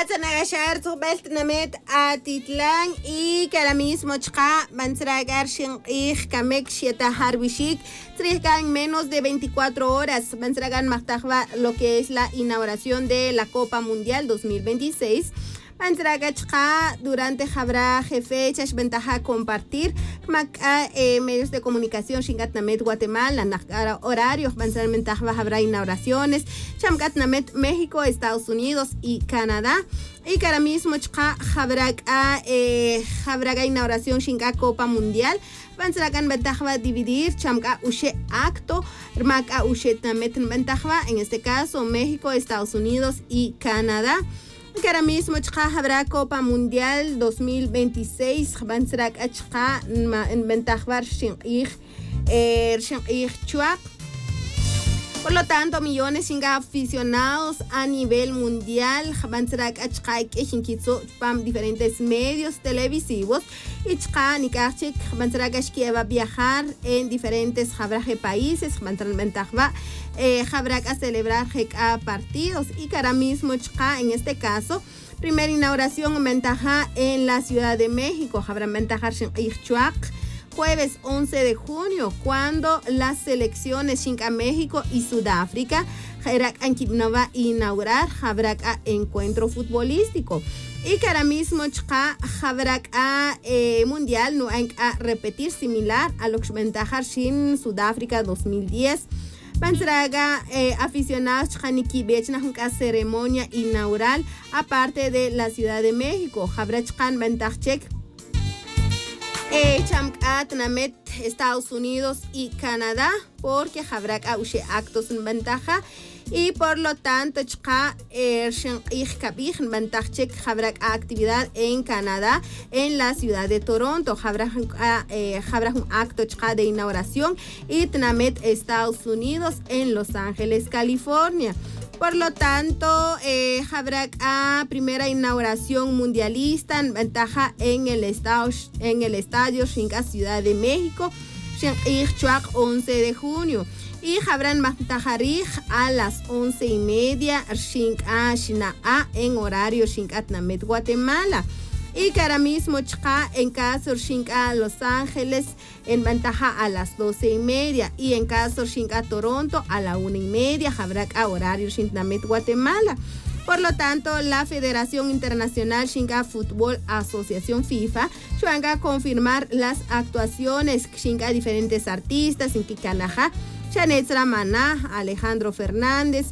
Atanagashar Tubelt Namet Atitlan y que ahora mismo Chka Bansragar Shin Ich Kamek Shieta Harbishik en menos de 24 horas Bansragan Mahtahva lo que es la inauguración de la Copa Mundial 2026. Bansraga Chka durante Jabra fechas ventaja compartir medios de comunicación Shingat Namet Guatemala horarios Bansraga ventaja habrá inauguraciones Shamgat Namet México, Estados Unidos y Canadá. Y que ahora mismo Chka Habraga inauguración Shinga Copa Mundial. Bansragan ventaja dividir Chamka Ushe acto Rmaka Ushe Namet ventaja en este caso México, Estados Unidos y Canadá. Que ahora mismo habrá Copa Mundial 2026 Bansrak Achka en Ventajar Shinich Chuak. Por lo tanto, millones de aficionados a nivel mundial Bansrak Achka Pam diferentes medios televisivos y Chka Nikachik Bansrak Ashki va a viajar en diferentes países Bansrak habrá que celebrar partidos y que ahora mismo en este caso primera inauguración ventaja en la Ciudad de México habrá ventaja jueves 11 de junio cuando las selecciones Shinka México y Sudáfrica va a inaugurar habrá encuentro futbolístico y que ahora mismo habrá mundial no hay a repetir similar a lo que ventaja en Sudáfrica 2010. Bansraga aficionados Chaniki Bechna una ceremonia inaugural aparte de la Ciudad de México. Habrachkan Bentachek Chamkat Namet Estados Unidos y Canadá porque habrá actos en ventaja y por lo tanto habrá actividad en Canadá en la ciudad de Toronto habrá un acto de inauguración y Tnamet Estados Unidos en Los Ángeles, California. Por lo tanto, habrá primera inauguración mundialista en ventaja en el estadio Shinka Ciudad de México 11 de junio. Y habrán Mahtajarij a las 11:30 Shinka en horario Shinka Namet Guatemala. Y que ahora mismo en caso Shinka Los Ángeles en ventaja a las 12:30 y en caso Shinka Toronto a la 1:30 habrá horario Shinka Namet Guatemala. Por lo tanto, la Federación Internacional Shinka Fútbol Asociación FIFA va a confirmar las actuaciones Shinka diferentes artistas en Kikanaja, Janet Ramana, Alejandro Fernández,